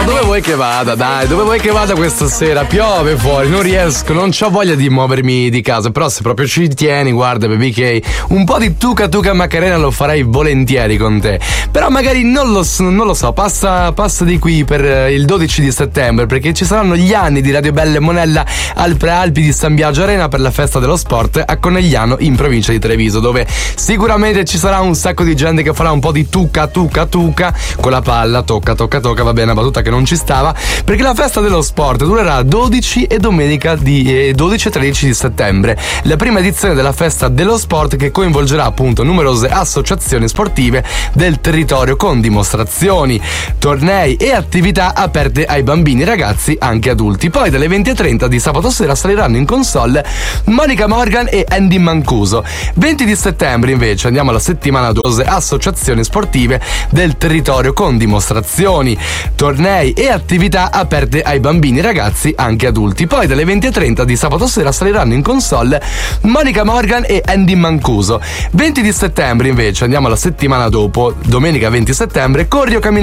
dove vuoi che vada? Dai, dove vuoi che vada questa sera? Piove fuori, non riesco, non c'ho voglia di muovermi di casa. Però se proprio ci tieni, guarda, Baby K, un po' di Tuca Tuca Macarena lo farei volentieri con te. Però magari non lo so, passa di qui per il 12 di settembre, perché ci saranno gli anni di Radio Belle Monella al Prealpi di San Biagio Arena per la festa dello sport a Conegliano in provincia di Treviso, dove sicuramente ci sarà un sacco di gente che farà un po' di Tuca Tuca Tuca con la palla, tocca, va bene, una battuta che non ci stava, perché la festa dello sport durerà 12 e domenica di 12 e 13 di settembre, la prima edizione della festa dello sport che coinvolgerà appunto numerose associazioni sportive del territorio con dimostrazioni, tornei e attività aperte ai bambini, ragazzi, anche adulti. Poi dalle 20:30 di sabato sera saliranno in console Monica Morgan e Andy Mancuso. 20 di settembre invece andiamo alla settimana dose associazioni sportive del territorio con dimostrazioni, tornei e attività aperte ai bambini, ragazzi, anche adulti. Poi dalle 20:30 di sabato sera saliranno in console Monica Morgan e Andy Mancuso. 20 di settembre invece andiamo alla settimana dopo, domenica 20 settembre, Corrio Camminare